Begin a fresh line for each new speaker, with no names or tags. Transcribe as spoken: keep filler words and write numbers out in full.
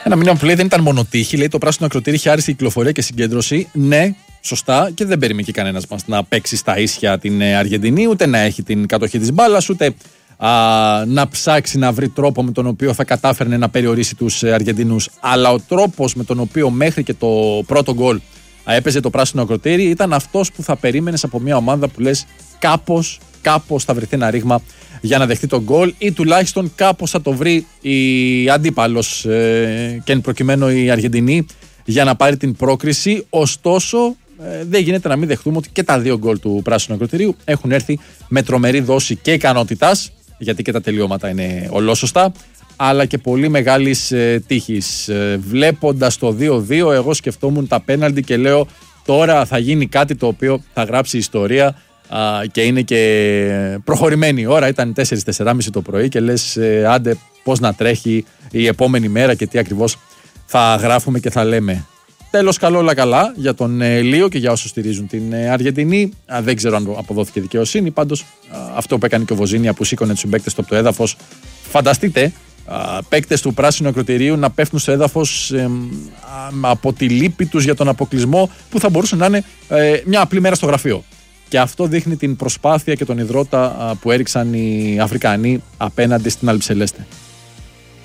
Ένα μήνυμα που λέει δεν ήταν μόνο τύχη. Λέει το πράσινο ακροτήρι είχε άριστη κυκλοφορία και συγκέντρωση. Ναι, σωστά, και δεν περίμενε κανένας μας να παίξει στα ίσια την Αργεντινή, ούτε να έχει την κατοχή της μπάλας, ούτε α, να ψάξει να βρει τρόπο με τον οποίο θα κατάφερνε να περιορίσει τους Αργεντινούς. Αλλά ο τρόπος με τον οποίο μέχρι και το πρώτο γκολ έπαιζε το πράσινο ακροτήρι ήταν αυτός που θα περίμενες από μια ομάδα που λες κάπως, κάπως θα βρεθεί ένα ρήγμα για να δεχτεί τον γκολ ή τουλάχιστον κάπως θα το βρει η αντίπαλος ε, και εν προκειμένου η Αργεντινή για να πάρει την πρόκριση. Ωστόσο ε, δεν γίνεται να μην δεχτούμε ότι και τα δύο γκολ του πράσινου ακροτηρίου έχουν έρθει με τρομερή δόση και ικανότητας, γιατί και τα τελειώματα είναι ολόσωστα, αλλά και πολύ μεγάλης ε, τύχης. Ε, βλέποντας το δύο δύο, εγώ σκεφτόμουν τα πέναλτι και λέω τώρα θα γίνει κάτι το οποίο θα γράψει ιστορία α, και είναι και προχωρημένη η ώρα. Ήταν τέσσερα τέσσερα και μισή το πρωί και λες ε, άντε πώς να τρέχει η επόμενη μέρα και τι ακριβώς θα γράφουμε και θα λέμε. Τέλος, καλό όλα καλά για τον ε, Λίο και για όσους στηρίζουν την ε, Αργεντινή. Α, δεν ξέρω αν αποδόθηκε δικαιοσύνη. Πάντως α, αυτό που έκανε και ο Βοζίνια που σήκωνε τους συμπαίκτες του από το έδαφος. Φανταστείτε α, παίκτες του πράσινου ακροτηρίου να πέφτουν στο έδαφος ε, α, από τη λύπη τους για τον αποκλεισμό που θα μπορούσε να είναι ε, μια απλή μέρα στο γραφείο. Και αυτό δείχνει την προσπάθεια και τον ιδρώτα α, που έριξαν οι Αφρικανοί απέναντι στην Αλμπισελέστε.